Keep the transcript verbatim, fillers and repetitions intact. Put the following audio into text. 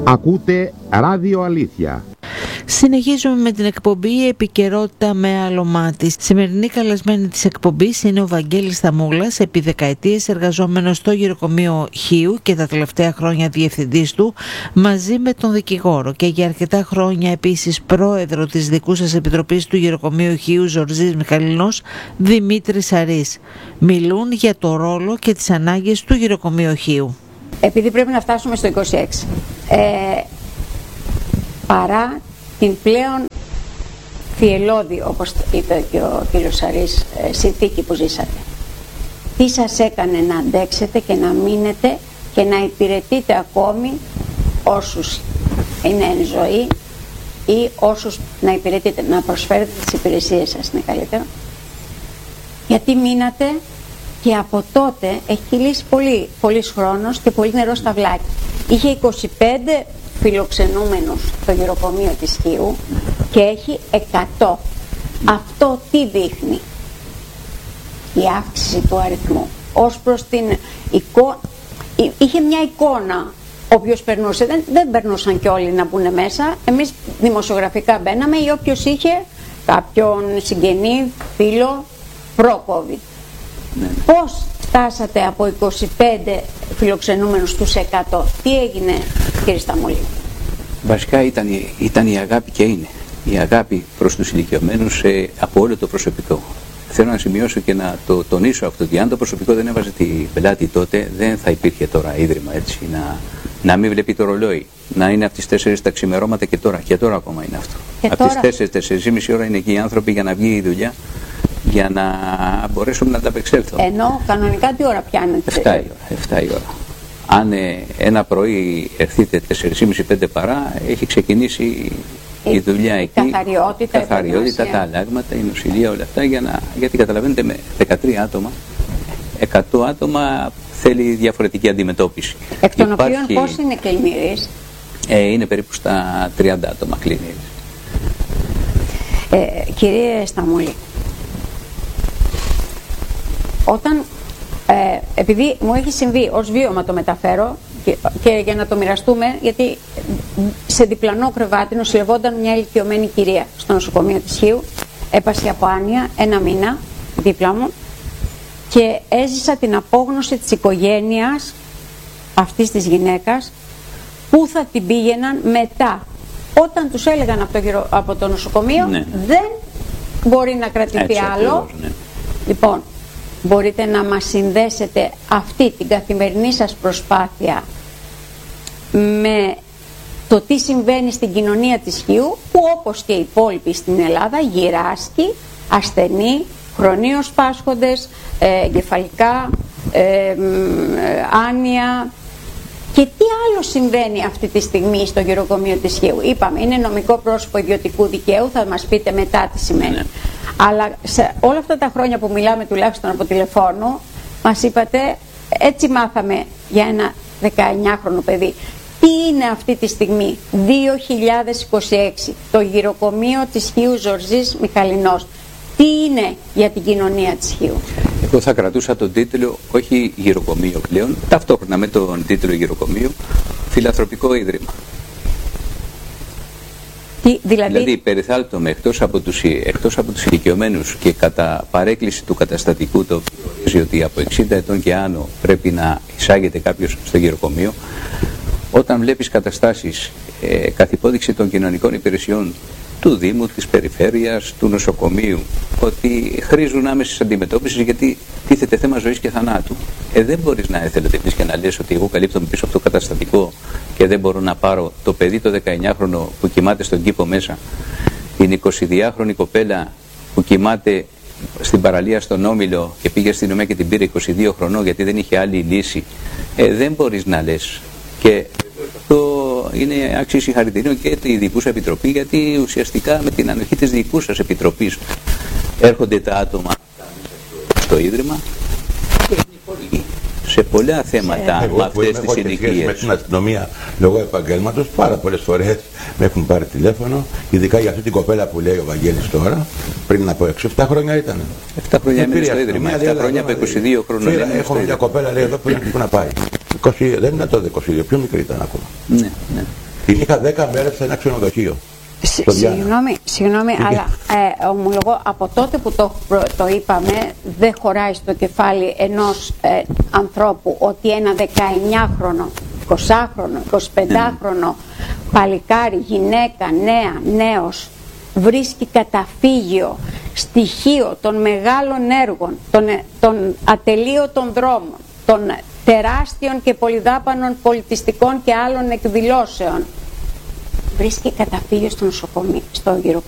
Ακούτε Ράδιο Αλήθεια. Συνεχίζουμε με την εκπομπή «Επικαιρότητα με άλλο μάτι». Σημερινή καλεσμένη της εκπομπής είναι ο Βαγγέλης Σταμούλας, επί δεκαετίες εργαζόμενος στο γυροκομείο Χίου και τα τελευταία χρόνια διευθυντής του, μαζί με τον δικηγόρο και για αρκετά χρόνια επίσης πρόεδρο της δικούσας επιτροπής του γυροκομείου Χίου Ζορζής Μιχαλινός, Δημήτρη Σαρής. Μιλούν για το ρόλο και τις ανάγκες του γυροκομείου Χίου. Επειδή πρέπει να φτάσουμε στο είκοσι έξι, ε, παρά την πλέον θυελλώδη, όπως είπε και ο κύριος Σαρής, συνθήκη που ζήσατε, τι σας έκανε να αντέξετε και να μείνετε και να υπηρετείτε ακόμη όσους είναι εν ζωή ή όσους να υπηρετείτε, να προσφέρετε τις υπηρεσίες σας, είναι καλύτερο? Γιατί μείνατε και από τότε έχει κυλήσει πολύ, πολύς χρόνος και πολύ νερό στα βλάκια. Είχε είκοσι πέντε φιλοξενούμενους στο γυροκομείο της Χίου και έχει εκατό. Αυτό τι δείχνει? Η αύξηση του αριθμού. Ως προς την εικόνα, είχε μια εικόνα όποιος περνούσε, δεν, δεν περνούσαν και όλοι να μπουν μέσα, εμείς δημοσιογραφικά μπαίναμε ή όποιος είχε κάποιον συγγενή, φίλο, προ-COVID. Ναι. Πώς φτάσατε από είκοσι πέντε φιλοξενούμενους στους εκατό? Τι έγινε, κύριε Σταμούλη? Βασικά ήταν, ήταν η αγάπη και είναι η αγάπη προς τους ηλικιωμένους ε, από όλο το προσωπικό. Θέλω να σημειώσω και να το τονίσω αυτό, ότι αν το προσωπικό δεν έβαζε την πελάτη τότε, δεν θα υπήρχε τώρα ίδρυμα, έτσι, να, να μην βλέπει το ρολόι, να είναι από τις τέσσερις τα ξημερώματα και τώρα, και τώρα ακόμα είναι αυτό. Από τις τέσσερις, τέσσερις και μισή ώρα είναι εκεί οι άνθρωποι για να βγει η δουλειά, για να μπορέσουμε να ανταπεξέλθουμε. Ενώ κανονικά τι ώρα πιάνετε? εφτά η ώρα. εφτά η ώρα. Αν ε, ένα πρωί έρθετε τέσσερις και μισή πέντε παρά, έχει ξεκινήσει η, η δουλειά εκεί. Καθαριότητα, καθαριότητα τα αλλάγματα, η νοσηλεία, όλα αυτά, για να, γιατί καταλαβαίνετε με δεκατρία άτομα, εκατό άτομα θέλει διαφορετική αντιμετώπιση. Εκ των Υπάρχει, οποίων πώς είναι κλινήρης? Ε, είναι περίπου στα τριάντα άτομα κλινήρης. Ε, κύριε Σταμούλη, όταν, ε, επειδή μου έχει συμβεί ως βίωμα, το μεταφέρω και, και για να το μοιραστούμε, γιατί σε διπλανό κρεβάτι νοσηλευόταν μια ηλικιωμένη κυρία στο νοσοκομείο της Χίου, έπασε από άνοια ένα μήνα δίπλα μου και έζησα την απόγνωση της οικογένειας αυτής της γυναίκας, που θα την πήγαιναν μετά. Όταν τους έλεγαν από το, από το νοσοκομείο, ναι, δεν μπορεί να κρατηθεί έτσι, άλλο. Ακριβώς, ναι. Λοιπόν, μπορείτε να μας συνδέσετε αυτή την καθημερινή σας προσπάθεια με το τι συμβαίνει στην κοινωνία της Χίου, που όπως και οι υπόλοιποι στην Ελλάδα γυράσκει, ασθενεί, χρονίως πάσχοντες, ε, εγκεφαλικά, ε, ε, άνοια. Και τι άλλο συμβαίνει αυτή τη στιγμή στο γυροκομείο της Χίου? Είπαμε, είναι νομικό πρόσωπο ιδιωτικού δικαίου, θα μας πείτε μετά τι σημαίνει. Ναι. Αλλά σε όλα αυτά τα χρόνια που μιλάμε, τουλάχιστον από τηλεφώνου, μας είπατε, έτσι μάθαμε για ένα δεκαεννιάχρονο παιδί. Τι είναι αυτή τη στιγμή, δύο χιλιάδες είκοσι έξι, το γυροκομείο της Χίου Ζορζής Μιχαλινός? Τι είναι για την κοινωνία της Χίου? Εγώ θα κρατούσα τον τίτλο, όχι γυροκομείο πλέον, ταυτόχρονα με τον τίτλο γυροκομείο, φιλανθρωπικό ίδρυμα. Τι, δηλαδή... δηλαδή περιθάλπτομαι εκτός από τους, εκτός από τους ηλικιωμένους και κατά παρέκκληση του καταστατικού, το οποίο ορίζει ότι από εξήντα ετών και άνω πρέπει να εισάγεται κάποιος στο γυροκομείο, όταν βλέπεις καταστάσεις ε, καθ' υπόδειξη των κοινωνικών υπηρεσιών του Δήμου, της Περιφέρειας, του νοσοκομείου, ότι χρήζουν άμεσης αντιμετώπισης, γιατί τίθεται θέμα ζωής και θανάτου. Ε, δεν μπορείς να έθελετε επίσης και να λες ότι εγώ καλύπτομαι πίσω από το καταστατικό και δεν μπορώ να πάρω το παιδί το δεκαεννιάχρονο που κοιμάται στον κήπο μέσα, την εικοσιδυάχρονη κοπέλα που κοιμάται στην παραλία στον Όμιλο και πήγε στην ΟΜΕ και την πήρε είκοσι δύο χρονών γιατί δεν είχε άλλη λύση. Ε, δεν μπορείς να λες. Και αυτό είναι άξιο συγχαρητηρίων και τη Δικούσα Επιτροπή, γιατί ουσιαστικά με την ανοχή της Δικούσας Επιτροπής έρχονται τα άτομα στο Ίδρυμα και είναι υπόλοιποι σε πολλά θέματα με αυτές τις ηλικίες. Με την αστυνομία λόγω επαγγέλματος πάρα πολλές φορές με έχουν πάρει τηλέφωνο, ειδικά για αυτή την κοπέλα που λέει ο Βαγγέλης τώρα, πριν από έξι εφτά χρόνια ήταν. εφτά χρόνια έμεινε στο Ίδρυμα, εφτά χρόνια από είκοσι δύο χρόνων. Έχω μια κοπέλα λέει εδώ που να πάει. είκοσι, δεν ήταν τότε είκοσι δύο, πιο μικρή ήταν ακόμα. Ναι, ναι. Την είχα δέκα μέρες σε ένα ξενοδοχείο. Συγγνώμη, συγγνώμη, αλλά ε, ομολογώ από τότε που το, το είπαμε δεν χωράει στο κεφάλι ενός ε, ανθρώπου ότι ένα δεκαεννιάχρονο, εικοσάχρονο, εικοσιπεντάχρονο παλικάρι, γυναίκα, νέα, νέος βρίσκει καταφύγιο, στοιχείο των μεγάλων έργων, των, των ατελείωτων δρόμων, των τεράστιων και πολυδάπανων πολιτιστικών και άλλων εκδηλώσεων. Βρίσκει καταφύγιο στο νοσοκομείο, στο γυροκομείο.